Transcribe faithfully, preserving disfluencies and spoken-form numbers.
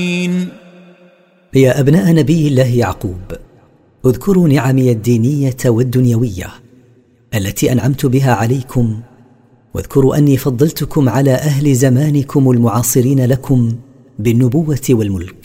يا أبناء نبي الله يعقوب، اذكروا نعمي الدينية والدنيوية التي أنعمت بها عليكم، واذكروا أني فضلتكم على أهل زمانكم المعاصرين لكم بالنبوة والملك.